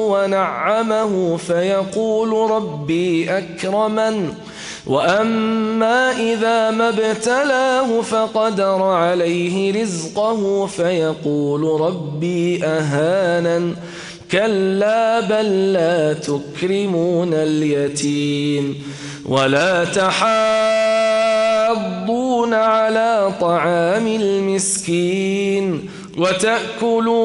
ونعمه فيقول ربي أكرمن وأما إذا ما ابتلاه فقدر عليه رزقه فيقول ربي أهانن كلا بل لا تكرمون اليتيم ولا تحاضون على طعام المسكين وتأكلون